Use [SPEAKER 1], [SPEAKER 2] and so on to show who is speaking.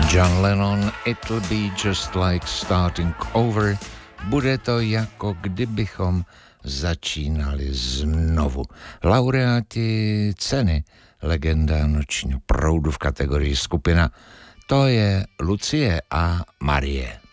[SPEAKER 1] John Lennon, It'll be just like starting over. Bude to jako kdybychom začínali znovu. Laureáti ceny Legenda nočního proudu v kategorii skupina, to je Lucie a Marie.